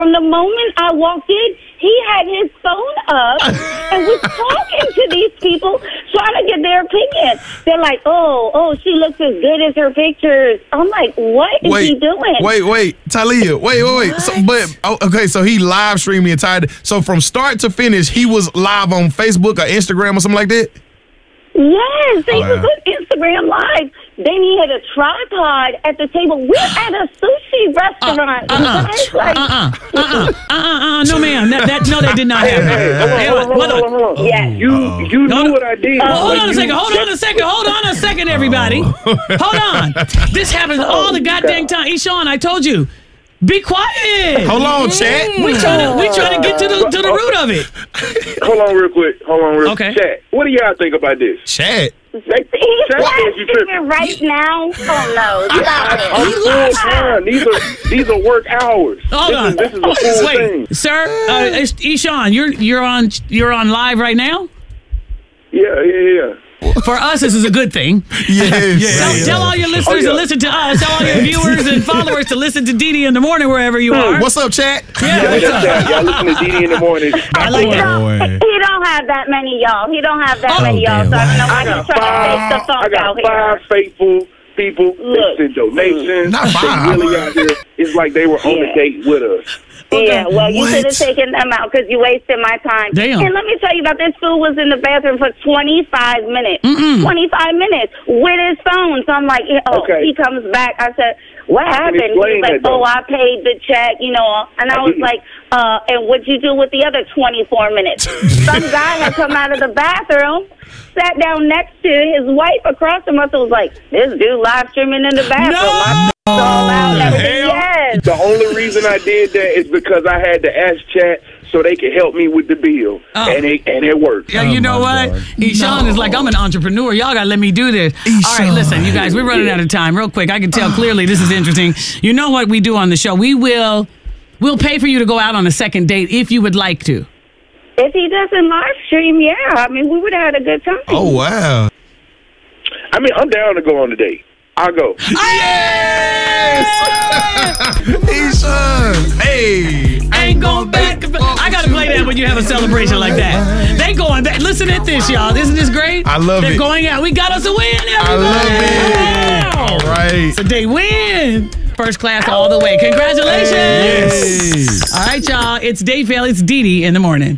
From the moment I walked in, he had his phone up and was talking to these people, trying to get their opinion. They're like, oh, she looks as good as her pictures. I'm like, what is he doing? Wait, Talia, wait. So he live streamed the entire day. So from start to finish, he was live on Facebook or Instagram or something like that? Yes, he was on Instagram Live. Then he had a tripod at the table. We're at a sushi restaurant. No, ma'am. No, that did not happen. Hold on. Yeah. You knew what I did. Hold on a second, everybody. Hold on. This happens all the goddamn time. Eshawn, I told you. Be quiet. Hold on, chat. We trying to get to the root of it. Hold on real quick. Okay. Chat, what do y'all think about this? Chat. He's live right now. Oh no! I'm full time. These are work hours. Hold on. This is a full thing, sir. Eshawn, you're on live right now. Yeah. For us, this is a good thing. Yes. Tell all your listeners to listen to us. Tell all your viewers and followers to listen to Didi in the morning wherever you are. What's up, chat? Y'all listen to Didi in the morning. I like He don't have that many y'all. So I don't know why he's trying to take the funk out here. I got 5 faithful people. They send donations. Not 5. They really out here. It's like they were on a date with us. Yeah, well, you should have taken them out because you wasted my time. Damn. And let me tell you about this fool was in the bathroom for 25 minutes. 25 minutes with his phone. So I'm like, he comes back. I said, what happened? He's like, I paid the check, and I was like, and what'd you do with the other 24 minutes? Some guy had come out of the bathroom, sat down next to his wife across from us and was like, this dude live streaming in the bathroom. Yes. The only reason I did that is because I had to ask chat so they could help me with the bill, and it worked. Yeah, you know what? Eshawn is like, I'm an entrepreneur. Y'all got to let me do this. All right, listen, you guys, we're running out of time. Real quick, I can tell clearly this is interesting. You know what we do on the show? We'll pay for you to go out on a second date if you would like to. If he doesn't live stream, we would have had a good time. Oh, wow. I'm down to go on a date. I'll go. Yes! Eshawn. Hey. Ain't going back. I got to play that when you have a celebration like that. They going back. Listen at this, y'all. Isn't this great? I love it. They're going out. We got us a win, everybody. I love it. All right. So they win. First class all the way. Congratulations. Yes. All right, y'all. It's Dave Vale. It's Didi in the morning.